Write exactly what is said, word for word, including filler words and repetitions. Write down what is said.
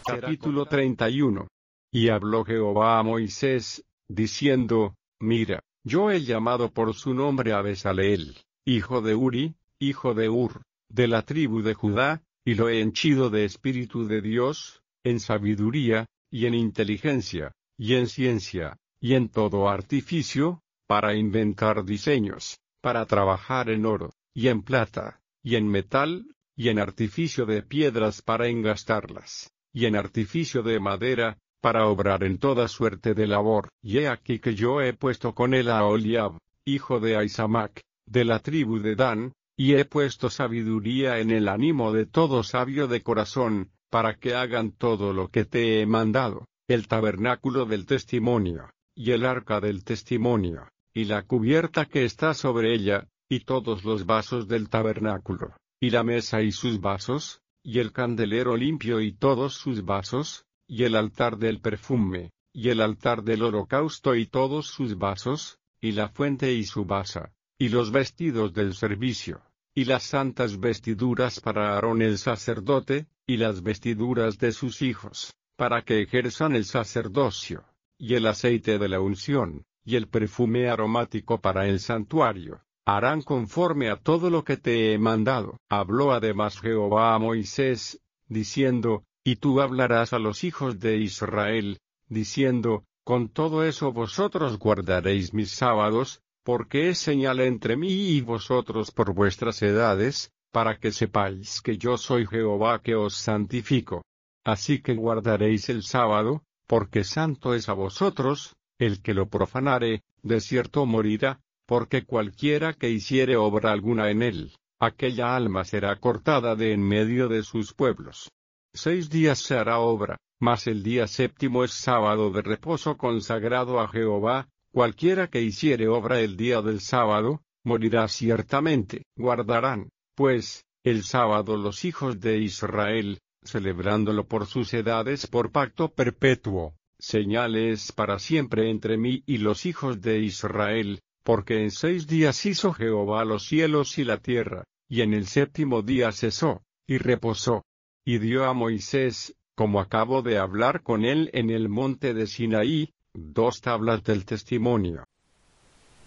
Capítulo treinta y uno. Y habló Jehová a Moisés, diciendo, Mira, yo he llamado por su nombre a Bezaleel, hijo de Uri, hijo de Hur, de la tribu de Judá, y lo he henchido de espíritu de Dios, en sabiduría, y en inteligencia, y en ciencia, y en todo artificio, para inventar diseños, para trabajar en oro, y en plata, y en metal, y en artificio de piedras para engastarlas, y en artificio de madera, para obrar en toda suerte de labor. Y he aquí que yo he puesto con él a Oliab, hijo de Ahisamac, de la tribu de Dan, y he puesto sabiduría en el ánimo de todo sabio de corazón, para que hagan todo lo que te he mandado, el tabernáculo del testimonio, y el arca del testimonio, y la cubierta que está sobre ella, y todos los vasos del tabernáculo, y la mesa y sus vasos, y el candelero limpio y todos sus vasos, y el altar del perfume, y el altar del holocausto y todos sus vasos, y la fuente y su basa, y los vestidos del servicio, y las santas vestiduras para Aarón el sacerdote, y las vestiduras de sus hijos, para que ejerzan el sacerdocio, y el aceite de la unción, y el perfume aromático para el santuario, harán conforme a todo lo que te he mandado. Habló además Jehová a Moisés, diciendo, y tú hablarás a los hijos de Israel, diciendo, con todo eso vosotros guardaréis mis sábados, porque es señal entre mí y vosotros por vuestras edades, para que sepáis que yo soy Jehová que os santifico. Así que guardaréis el sábado, porque santo es a vosotros, el que lo profanare, de cierto morirá, porque cualquiera que hiciere obra alguna en él, aquella alma será cortada de en medio de sus pueblos. Seis días se hará obra, mas el día séptimo es sábado de reposo consagrado a Jehová, cualquiera que hiciere obra el día del sábado, morirá ciertamente. Guardarán, pues, el sábado los hijos de Israel, celebrándolo por sus edades por pacto perpetuo, señales para siempre entre mí y los hijos de Israel, porque en seis días hizo Jehová los cielos y la tierra, y en el séptimo día cesó, y reposó. Y dio a Moisés, como acabo de hablar con él en el monte de Sinaí, dos tablas del testimonio,